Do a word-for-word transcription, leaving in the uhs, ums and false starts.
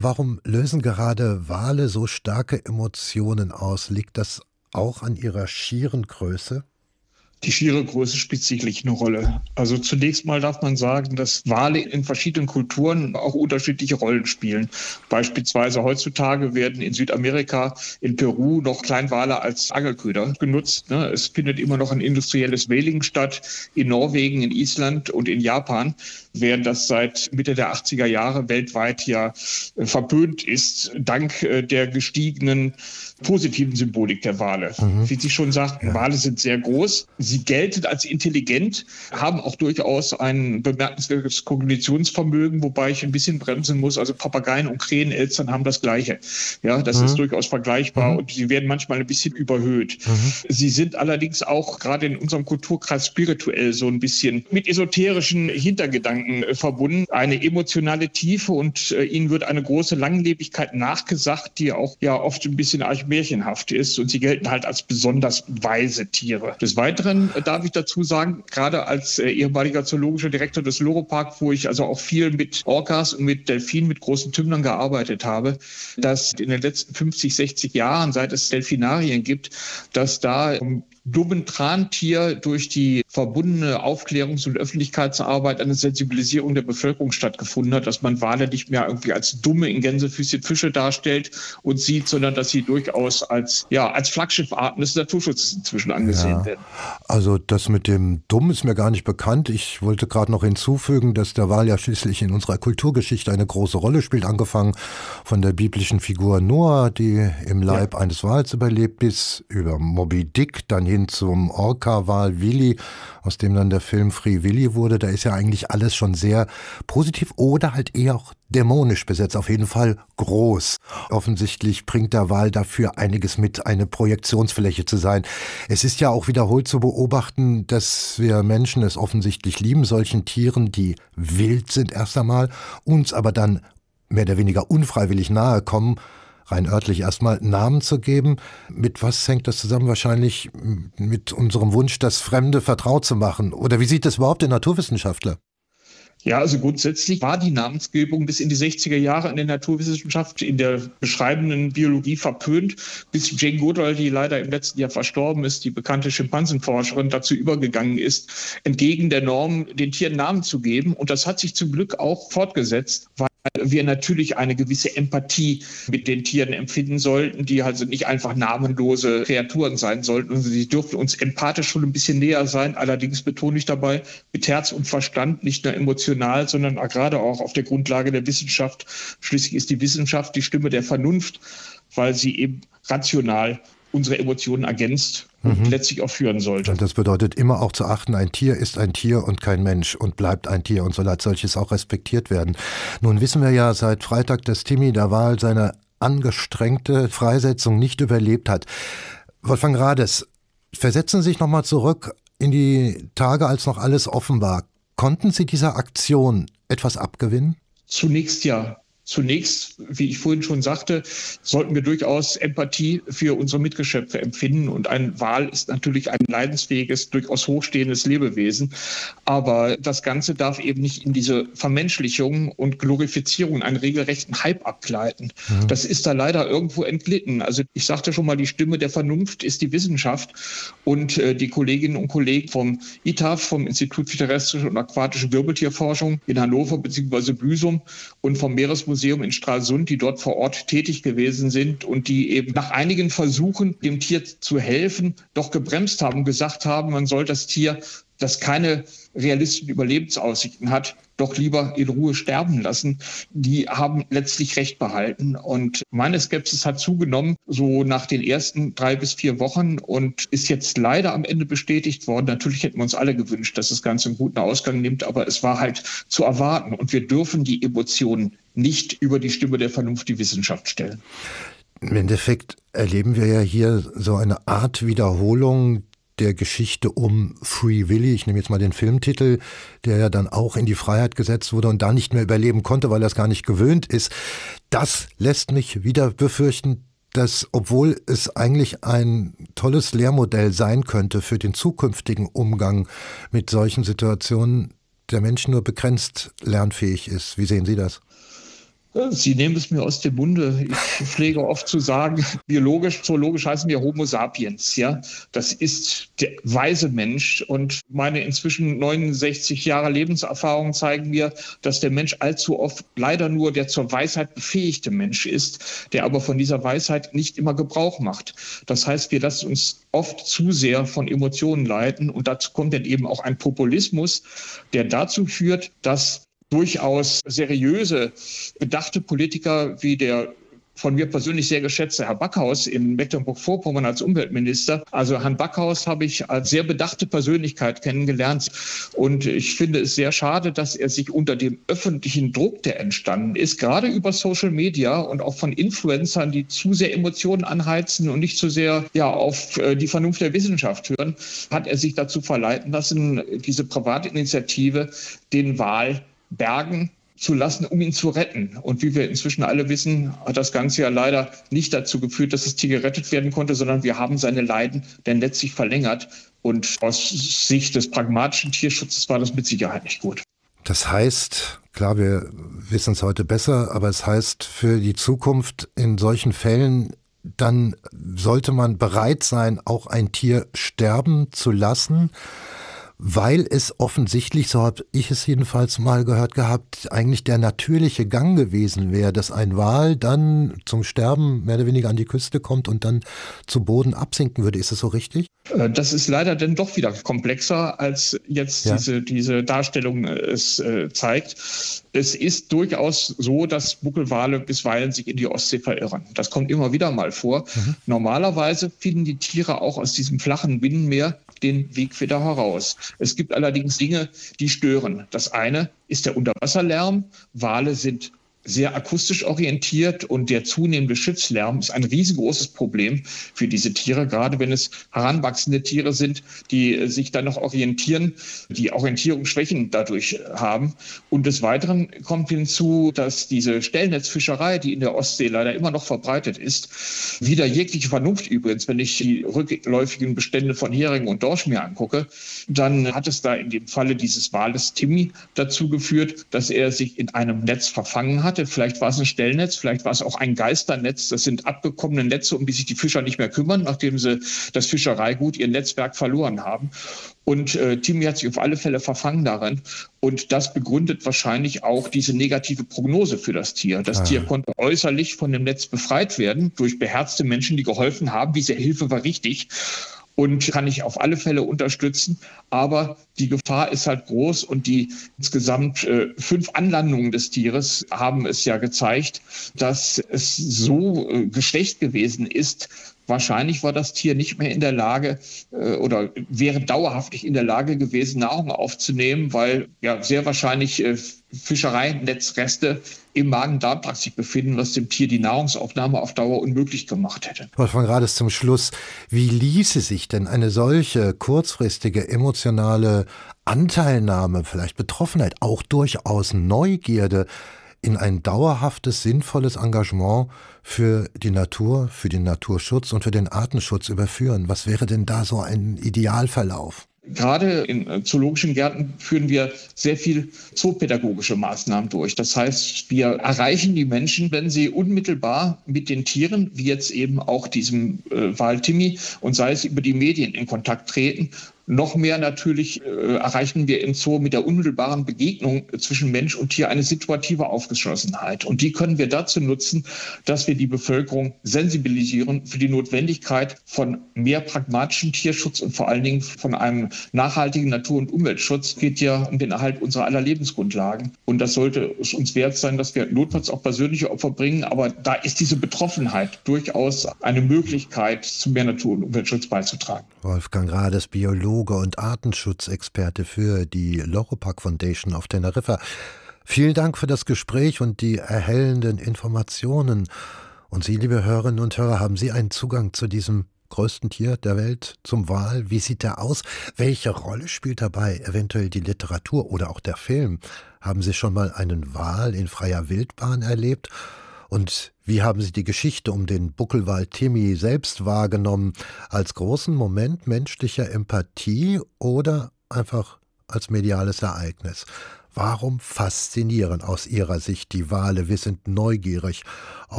Warum lösen gerade Wale so starke Emotionen aus? Liegt das auch an ihrer schieren Größe? Die schiere Größe spielt sicherlich eine Rolle. Also zunächst mal darf man sagen, dass Wale in verschiedenen Kulturen auch unterschiedliche Rollen spielen. Beispielsweise heutzutage werden in Südamerika, in Peru noch Kleinwale als Angelköder genutzt. Es findet immer noch ein industrielles Whaling statt. In Norwegen, in Island und in Japan, während das seit Mitte der achtziger Jahre weltweit ja verpönt ist, dank der gestiegenen positiven Symbolik der Wale. Mhm. Wie Sie schon sagten, ja. Wale sind sehr groß. Sie gelten als intelligent, haben auch durchaus ein bemerkenswertes Kognitionsvermögen, wobei ich ein bisschen bremsen muss. Also Papageien und Krähenelstern haben das Gleiche. Ja, das mhm. ist durchaus vergleichbar mhm. und sie werden manchmal ein bisschen überhöht. Mhm. Sie sind allerdings auch gerade in unserem Kulturkreis spirituell so ein bisschen mit esoterischen Hintergedanken äh, verbunden. Eine emotionale Tiefe und äh, ihnen wird eine große Langlebigkeit nachgesagt, die auch ja oft ein bisschen märchenhaft ist und sie gelten halt als besonders weise Tiere. Des Weiteren äh, darf ich dazu sagen, gerade als äh, ehemaliger zoologischer Direktor des Loro-Park, wo ich also auch viel mit Orcas und mit Delfinen, mit großen Tümmlern gearbeitet habe, dass in den letzten fünfzig, sechzig Jahren, seit es Delfinarien gibt, dass da um dummen Trantier durch die verbundene Aufklärungs- und Öffentlichkeitsarbeit eine Sensibilisierung der Bevölkerung stattgefunden hat, dass man Wale nicht mehr irgendwie als dumme in Gänsefüßchen Fische darstellt und sieht, sondern dass sie durchaus als, ja, als Flaggschiffarten des Naturschutzes inzwischen angesehen ja. werden. Also das mit dem Dumm ist mir gar nicht bekannt. Ich wollte gerade noch hinzufügen, dass der Wal ja schließlich in unserer Kulturgeschichte eine große Rolle spielt, angefangen von der biblischen Figur Noah, die im Leib ja. eines Wals überlebt, bis über Moby Dick, dann hin zum Orca-Wal Willy, aus dem dann der Film Free Willy wurde. Da ist ja eigentlich alles schon sehr positiv oder halt eher auch dämonisch besetzt, auf jeden Fall groß. Offensichtlich bringt der Wal dafür einiges mit, eine Projektionsfläche zu sein. Es ist ja auch wiederholt zu beobachten, dass wir Menschen es offensichtlich lieben, solchen Tieren, die wild sind erst einmal, uns aber dann mehr oder weniger unfreiwillig nahe kommen, rein örtlich erstmal Namen zu geben. Mit was hängt das zusammen? Wahrscheinlich mit unserem Wunsch, das Fremde vertraut zu machen. Oder wie sieht das überhaupt der Naturwissenschaftler? Ja, also grundsätzlich war die Namensgebung bis in die sechziger Jahre in der Naturwissenschaft, in der beschreibenden Biologie verpönt, bis Jane Goodall, die leider im letzten Jahr verstorben ist, die bekannte Schimpansenforscherin, dazu übergegangen ist, entgegen der Norm den Tieren Namen zu geben. Und das hat sich zum Glück auch fortgesetzt, weil wir natürlich eine gewisse Empathie mit den Tieren empfinden sollten, die also nicht einfach namenlose Kreaturen sein sollten. Und sie dürfen uns empathisch schon ein bisschen näher sein. Allerdings betone ich dabei mit Herz und Verstand, nicht nur emotional, sondern gerade auch auf der Grundlage der Wissenschaft. Schließlich ist die Wissenschaft die Stimme der Vernunft, weil sie eben rational unsere Emotionen ergänzt und mhm. letztlich auch führen sollte. Und das bedeutet immer auch zu achten, ein Tier ist ein Tier und kein Mensch und bleibt ein Tier und soll als solches auch respektiert werden. Nun wissen wir ja seit Freitag, dass Timmy der Wal seine angestrengte Freisetzung nicht überlebt hat. Wolfgang Rades, versetzen Sie sich nochmal zurück in die Tage, als noch alles offen war. Konnten Sie dieser Aktion etwas abgewinnen? Zunächst ja. Zunächst, wie ich vorhin schon sagte, sollten wir durchaus Empathie für unsere Mitgeschöpfe empfinden. Und ein Wal ist natürlich ein leidensfähiges, durchaus hochstehendes Lebewesen. Aber das Ganze darf eben nicht in diese Vermenschlichung und Glorifizierung einen regelrechten Hype abgleiten. Mhm. Das ist da leider irgendwo entglitten. Also ich sagte schon mal, die Stimme der Vernunft ist die Wissenschaft. Und äh, die Kolleginnen und Kollegen vom I T A F, vom Institut für terrestrische und aquatische Wirbeltierforschung in Hannover bzw. Büsum und vom Meeresmuseum in Stralsund, die dort vor Ort tätig gewesen sind und die eben nach einigen Versuchen, dem Tier zu helfen, doch gebremst haben und gesagt haben, man soll das Tier, das keine realistischen Überlebensaussichten hat, doch lieber in Ruhe sterben lassen. Die haben letztlich Recht behalten. Und meine Skepsis hat zugenommen, so nach den ersten drei bis vier Wochen und ist jetzt leider am Ende bestätigt worden. Natürlich hätten wir uns alle gewünscht, dass das Ganze einen guten Ausgang nimmt, aber es war halt zu erwarten. Und wir dürfen die Emotionen nicht über die Stimme der Vernunft, die Wissenschaft stellen. Im Endeffekt erleben wir ja hier so eine Art Wiederholung der Geschichte um Free Willy. Ich nehme jetzt mal den Filmtitel, der ja dann auch in die Freiheit gesetzt wurde und da nicht mehr überleben konnte, weil er es gar nicht gewöhnt ist. Das lässt mich wieder befürchten, dass, obwohl es eigentlich ein tolles Lehrmodell sein könnte für den zukünftigen Umgang mit solchen Situationen, der Mensch nur begrenzt lernfähig ist. Wie sehen Sie das? Sie nehmen es mir aus dem Munde. Ich pflege oft zu sagen, biologisch, zoologisch heißen wir Homo sapiens. Ja, das ist der weise Mensch. Und meine inzwischen neunundsechzig Jahre Lebenserfahrung zeigen mir, dass der Mensch allzu oft leider nur der zur Weisheit befähigte Mensch ist, der aber von dieser Weisheit nicht immer Gebrauch macht. Das heißt, wir lassen uns oft zu sehr von Emotionen leiten. Und dazu kommt dann eben auch ein Populismus, der dazu führt, dass durchaus seriöse, bedachte Politiker wie der von mir persönlich sehr geschätzte Herr Backhaus in Mecklenburg-Vorpommern als Umweltminister. Also Herrn Backhaus habe ich als sehr bedachte Persönlichkeit kennengelernt. Und ich finde es sehr schade, dass er sich unter dem öffentlichen Druck, der entstanden ist, gerade über Social Media und auch von Influencern, die zu sehr Emotionen anheizen und nicht zu sehr ja, auf die Vernunft der Wissenschaft hören, hat er sich dazu verleiten lassen, diese Privatinitiative den Wal bergen zu lassen, um ihn zu retten. Und wie wir inzwischen alle wissen, hat das Ganze ja leider nicht dazu geführt, dass das Tier gerettet werden konnte, sondern wir haben seine Leiden dann letztlich verlängert. Und aus Sicht des pragmatischen Tierschutzes war das mit Sicherheit nicht gut. Das heißt, klar, wir wissen es heute besser, aber es heißt für die Zukunft in solchen Fällen, dann sollte man bereit sein, auch ein Tier sterben zu lassen, weil es offensichtlich, so habe ich es jedenfalls mal gehört gehabt, eigentlich der natürliche Gang gewesen wäre, dass ein Wal dann zum Sterben mehr oder weniger an die Küste kommt und dann zu Boden absinken würde. Ist das so richtig? Das ist leider dann doch wieder komplexer, als jetzt ja. diese, diese Darstellung es äh, zeigt. Es ist durchaus so, dass Buckelwale bisweilen sich in die Ostsee verirren. Das kommt immer wieder mal vor. Mhm. Normalerweise finden die Tiere auch aus diesem flachen Binnenmeer den Weg wieder heraus. Es gibt allerdings Dinge, die stören. Das eine ist der Unterwasserlärm. Wale sind sehr akustisch orientiert und der zunehmende Schiffslärm ist ein riesengroßes Problem für diese Tiere, gerade wenn es heranwachsende Tiere sind, die sich dann noch orientieren, die Orientierungsschwächen dadurch haben. Und des Weiteren kommt hinzu, dass diese Stellnetzfischerei, die in der Ostsee leider immer noch verbreitet ist, wieder jegliche Vernunft übrigens, wenn ich die rückläufigen Bestände von Hering und Dorsch mir angucke, dann hat es da in dem Falle dieses Wales Timmy dazu geführt, dass er sich in einem Netz verfangen hat. Vielleicht war es ein Stellnetz, vielleicht war es auch ein Geisternetz. Das sind abgekommene Netze, um die sich die Fischer nicht mehr kümmern, nachdem sie das Fischereigut, ihr Netzwerk verloren haben. Und äh, Timmy hat sich auf alle Fälle verfangen darin. Und das begründet wahrscheinlich auch diese negative Prognose für das Tier. Das ah. Tier konnte äußerlich von dem Netz befreit werden durch beherzte Menschen, die geholfen haben. Diese Hilfe war richtig. Und kann ich auf alle Fälle unterstützen. Aber die Gefahr ist halt groß und die insgesamt äh, fünf Anlandungen des Tieres haben es ja gezeigt, dass es so äh, geschwächt gewesen ist. Wahrscheinlich war das Tier nicht mehr in der Lage äh, oder wäre dauerhaft nicht in der Lage gewesen, Nahrung aufzunehmen, weil ja sehr wahrscheinlich äh, Fischereinetzreste im Magen-Darm-Trakt sich befinden, was dem Tier die Nahrungsaufnahme auf Dauer unmöglich gemacht hätte. Wolfgang Rades, zum Schluss, wie ließe sich denn eine solche kurzfristige emotionale Anteilnahme, vielleicht Betroffenheit, auch durchaus Neugierde in ein dauerhaftes, sinnvolles Engagement für die Natur, für den Naturschutz und für den Artenschutz überführen? Was wäre denn da so ein Idealverlauf? Gerade in zoologischen Gärten führen wir sehr viel zoopädagogische Maßnahmen durch. Das heißt, wir erreichen die Menschen, wenn sie unmittelbar mit den Tieren, wie jetzt eben auch diesem äh, Wal Timmy, und sei es über die Medien in Kontakt treten. Noch mehr natürlich äh, erreichen wir im Zoo mit der unmittelbaren Begegnung zwischen Mensch und Tier eine situative Aufgeschlossenheit. Und die können wir dazu nutzen, dass wir die Bevölkerung sensibilisieren für die Notwendigkeit von mehr pragmatischem Tierschutz und vor allen Dingen von einem nachhaltigen Natur- und Umweltschutz. Es geht ja um den Erhalt unserer aller Lebensgrundlagen. Und das sollte es uns wert sein, dass wir notfalls auch persönliche Opfer bringen. Aber da ist diese Betroffenheit durchaus eine Möglichkeit, zu mehr Natur- und Umweltschutz beizutragen. Wolfgang Rades, Biologe und Artenschutzexperte für die Loropax Foundation auf Teneriffa. Vielen Dank für das Gespräch und die erhellenden Informationen. Und Sie, liebe Hörerinnen und Hörer, haben Sie einen Zugang zu diesem größten Tier der Welt, zum Wal? Wie sieht er aus? Welche Rolle spielt dabei eventuell die Literatur oder auch der Film? Haben Sie schon mal einen Wal in freier Wildbahn erlebt? Und wie haben Sie die Geschichte um den Buckelwal Timmy selbst wahrgenommen? Als großen Moment menschlicher Empathie oder einfach als mediales Ereignis? Warum faszinieren aus Ihrer Sicht die Wale? Wir sind neugierig